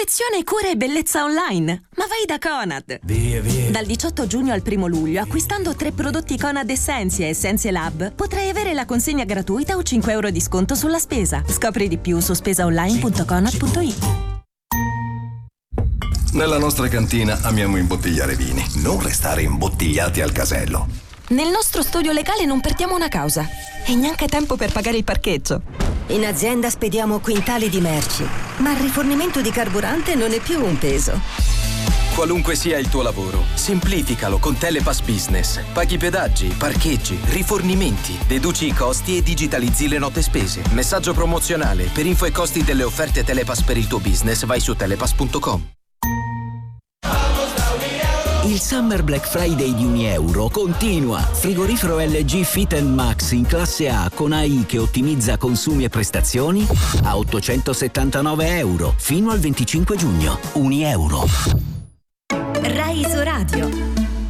Protezione, cura e bellezza online. Ma vai da Conad. Via. Dal 18 giugno al 1 luglio, acquistando 3 prodotti Conad Essentia e Essenze Lab, potrai avere la consegna gratuita o 5 euro di sconto sulla spesa. Scopri di più su spesaonline.conad.it. Nella nostra cantina amiamo imbottigliare vini, non restare imbottigliati al casello. Nel nostro studio legale non perdiamo una causa e neanche tempo per pagare il parcheggio. In azienda spediamo quintali di merci, ma il rifornimento di carburante non è più un peso. Qualunque sia il tuo lavoro, semplificalo con Telepass Business. Paghi pedaggi, parcheggi, rifornimenti, deduci i costi e digitalizzi le note spese. Messaggio promozionale. Per info e costi delle offerte Telepass per il tuo business vai su telepass.com. Il Summer Black Friday di €1 continua. Frigorifero LG Fit & Max in classe A con AI che ottimizza consumi e prestazioni a €879 fino al 25 giugno. €1.